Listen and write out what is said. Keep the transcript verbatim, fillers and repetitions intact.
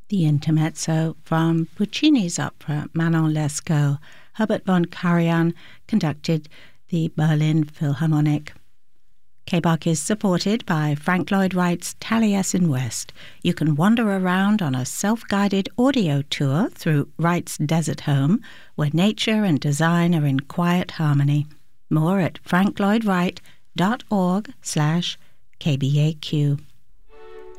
The intermezzo from Puccini's opera Manon Lescaut. Herbert von Karajan conducted the Berlin Philharmonic. K-Bach is supported by Frank Lloyd Wright's Taliesin West. You can wander around on a self-guided audio tour through Wright's desert home, where nature and design are in quiet harmony. More at frank lloyd wright dot org slash K B A Q.